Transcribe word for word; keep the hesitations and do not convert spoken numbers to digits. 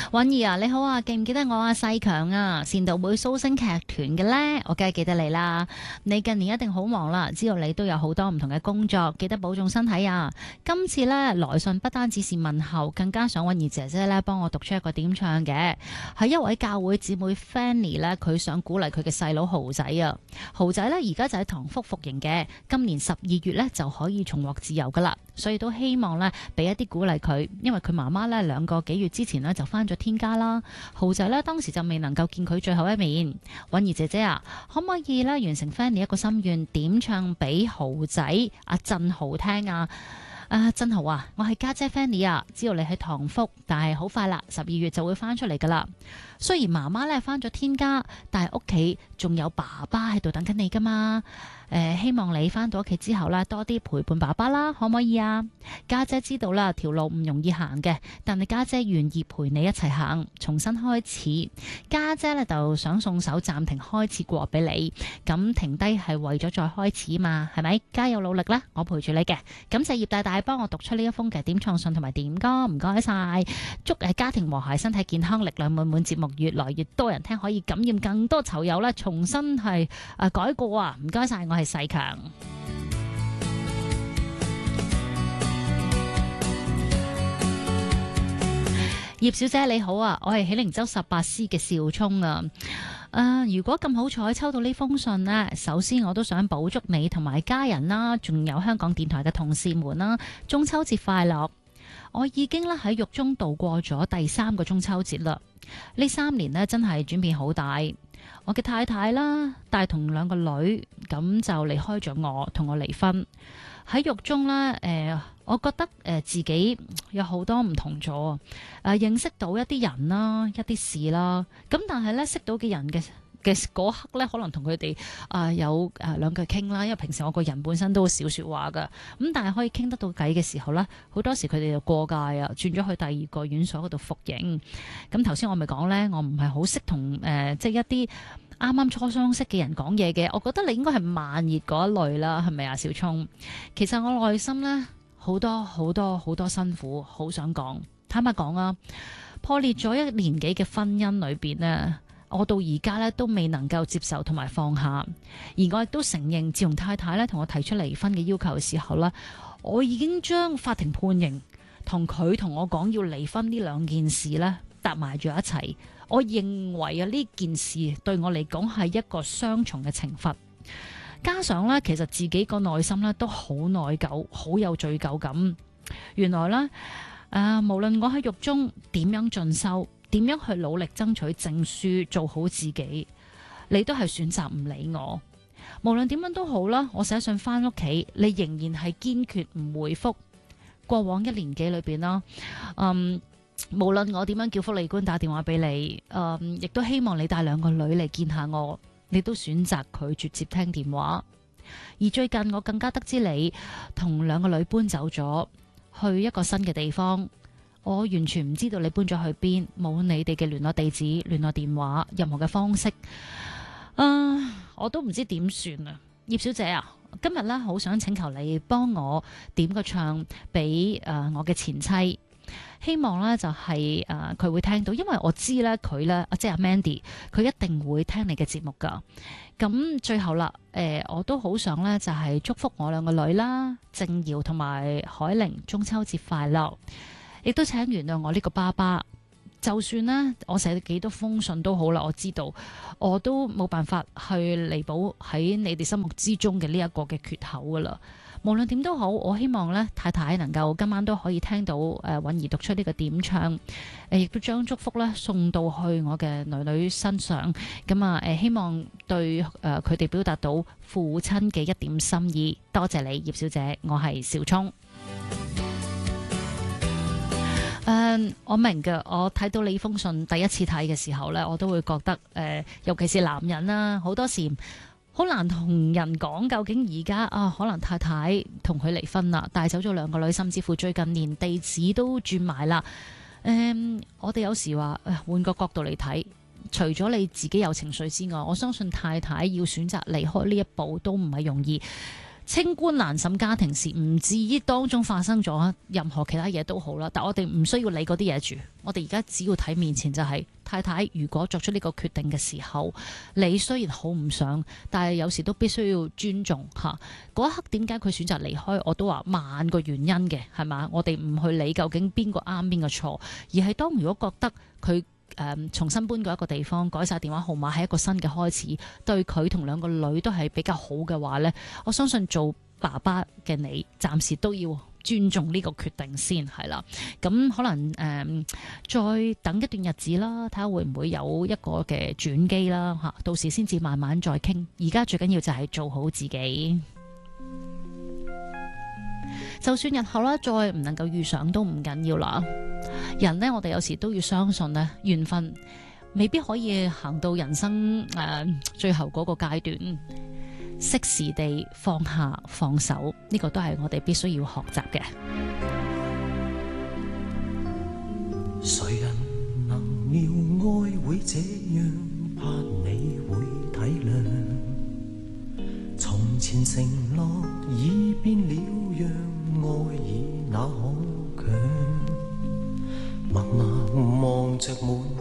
韻兒啊，你好啊，記唔記得我啊細強啊，善道會蘇星劇團嘅呢？我梗係記得你啦。你近年一定好忙啦，知道你都有好多唔同嘅工作，記得保重身體啊。今次呢，來信不單止是問候，更加想韻兒姐姐呢幫我讀出一個點唱嘅，係一位教會姊妹 Fanny 呢，佢想鼓勵佢嘅細佬豪仔啊。豪仔呢，而家就喺塘福服刑嘅，今年十二月呢，就可以重獲自由噶啦，所以都希望呢，俾一啲鼓勵佢，因為佢媽媽呢，兩個幾月之前呢，就翻咗天家啦。豪仔呢，當時就未能夠見佢最後一面。韻兒姐姐啊，可唔可以呢，完成 Fanny 一個心願，點唱俾豪仔阿振豪聽啊？啊，振豪啊，我係家姐 Fanny 啊，知道你喺塘福，但係好快啦，十二月就會翻出嚟噶啦。雖然媽媽呢翻咗天家，但係屋企仲有爸爸喺度等緊你噶嘛。誒、呃，希望你翻到屋企之後啦，多啲陪伴爸爸啦，可唔可以啊？家姐知道啦，條路唔容易行嘅，但係家姐願意陪你一齊行，重新開始。家姐呢就想送首暫停開始過俾你，咁停低係為咗再開始嘛，係咪？加油努力啦，我陪住你嘅。感謝葉大大幫我讀出呢一封嘅點唱信同埋點歌，唔該晒。祝誒家庭和諧，身體健康，力量滿滿，節目越來越多人聽，可以感染更多囚友啦，重新係誒、呃、改過啊！唔該晒，我係細強。葉小姐你好啊，我係喜靈洲十八師嘅邵聰啊。誒、呃，如果咁好彩抽到呢封信呢，首先我都想補祝你同埋家人啦，仲有香港電台嘅同事們啦，中秋節快樂！我已經咧喺獄中度過咗第三個中秋節啦。呢三年呢，真係轉變好大。我嘅太太啦，帶同兩個女，咁就離開咗我，同我離婚。喺獄中呢，誒、呃，我覺得誒自己有好多唔同咗，誒、呃，認識到一啲人啦，一啲事啦，咁但係咧識到嘅人嘅嘅嗰刻咧，可能同佢哋啊有誒兩句傾啦，因為平時我個人本身都少說話噶，咁但係可以傾得到偈嘅時候咧，好多時佢哋就過界啊，轉咗去第二個院所嗰度服刑。咁頭先我咪講咧，我唔係好識同誒即係一啲啱啱初相識嘅人講嘢嘅，我覺得你應該係慢熱嗰一類啦，係咪啊，小聰？其實我內心咧好多好多好多辛苦，好想講。坦白講啊，破裂咗一年幾嘅婚姻裏邊呢，我到而家咧都未能夠接受同埋放下，而我亦都承認，自從太太咧同我提出離婚嘅要求嘅時候咧，我已經將法庭判刑同佢同我講要離婚呢兩件事咧搭埋咗一齊。我認為啊，呢件事對我嚟講係一個雙重嘅懲罰，加上咧其實自己個內心咧都好內疚，好有罪疚感。原來咧誒、呃，無論我喺獄中點樣進修，點樣去努力爭取證書，做好自己，你都係選擇唔理我。無論點樣都好啦，我寫信翻屋企，你仍然係堅決唔回覆。過往一年幾裏邊啦，嗯。無論我點樣叫福利官打電話俾你，誒、嗯，亦都希望你帶兩個女嚟見下我，你都選擇拒絕接聽電話。而最近我更加得知你同兩個女搬走咗，去一個新嘅地方，我完全唔知道你搬咗去邊，冇你哋嘅聯絡地址、聯絡電話，任何嘅方式，啊，我都唔知點算啊！葉小姐啊，今日咧好想請求你幫我點個唱俾誒我嘅前妻。希望咧就係誒佢會聽到，因為我知咧佢咧即係阿 Mandy，佢一定會聽你嘅節目噶。咁最後啦，誒、呃、我都好想咧就係祝福我兩個女啦，靜瑤同埋海玲中秋節快樂，亦都請原諒我呢個爸爸。就算呢，我寫幾多封信都好啦，我知道我都冇辦法去彌補喺你哋心目之中嘅呢一個嘅缺口噶啦。無論點都好，我希望咧太太能夠今晚都可以聽到誒韻兒讀出呢個點唱，誒亦都將祝福咧送到去我嘅女女身上。咁啊誒希望對誒佢哋表達到父親嘅一點心意。多謝你葉小姐，我係邵聰。誒、uh, 我明嘅，我睇到你封信第一次睇嘅時候咧，我都會覺得誒、呃、尤其是男人啦，好多時好難同人講究竟而家啊，可能太太同佢離婚啦，帶走咗兩個女，甚至乎最近連地址都轉埋啦。誒、um, 我哋有時話誒換個角度嚟睇，除咗你自己有情緒之外，我相信太太要選擇離開呢一步都唔係容易。 清官難審家庭事，唔至於當中發生咗任何其他嘢都好啦。但我哋唔需要理嗰啲嘢住，我哋而家只要睇面前就係、是、太太。如果作出呢個決定嘅時候，你雖然好唔想，但係有時都必須要尊重嚇。嗰一刻點解佢選擇離開，我都話萬個原因嘅，係嘛？我哋唔去理究竟邊個啱邊個錯，而係當如果覺得佢誒、呃、重新搬過一個地方，改晒電話號碼係一個新嘅開始，對佢同兩個女都係比較好嘅話呢，我相信做爸爸嘅你暫時都要尊重呢個決定先係啦。咁可能誒、呃、再等一段日子啦，睇下會唔會有一個嘅轉機啦嚇，到時先至慢慢再傾。而家最緊要就係做好自己。就算日後啦再唔能夠遇上都唔緊要啦。人呢，我哋有時都要相信呢，緣分未必可以行到人生誒、呃、最後嗰個階段，適時地放下放手，呢、這個都係我哋必須要學習嘅。 誰人能料愛會這樣，怕你會體諒，從前承諾已變了樣，愛已那可強，默默望着滿